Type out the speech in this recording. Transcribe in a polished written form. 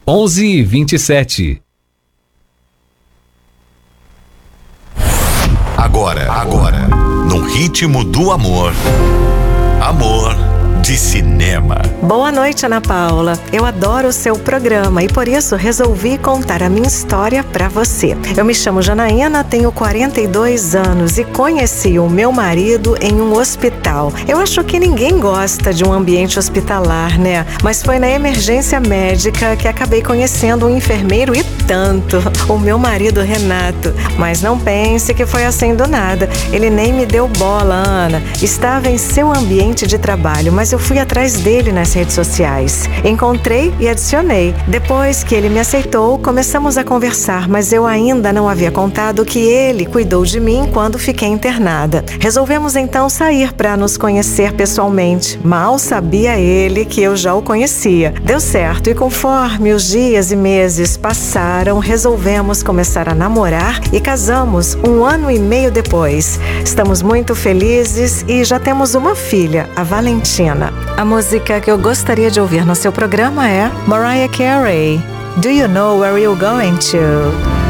11h27. Agora, no ritmo do amor. Amor de cinema. Boa noite, Ana Paula. Eu adoro o seu programa e por isso resolvi contar a minha história pra você. Eu me chamo Janaína, tenho 42 anos e conheci o meu marido em um hospital. Eu acho que ninguém gosta de um ambiente hospitalar, né? Mas foi na emergência médica que acabei conhecendo um enfermeiro e tanto, o meu marido Renato. Mas não pense que foi assim do nada. Ele nem me deu bola, Ana. Estava em seu ambiente de trabalho, mas eu fui atrás dele nas redes sociais. Encontrei e adicionei. Depois que ele me aceitou, começamos a conversar, mas eu ainda não havia contado que ele cuidou de mim quando fiquei internada. Resolvemos então sair para nos conhecer pessoalmente. Mal sabia ele que eu já o conhecia. Deu certo e conforme os dias e meses passaram, resolvemos começar a namorar e casamos 1 ano e meio depois. Estamos muito felizes e já temos uma filha, a Valentina. A música que eu gostaria de ouvir no seu programa é Mariah Carey, Do You Know Where You're Going To?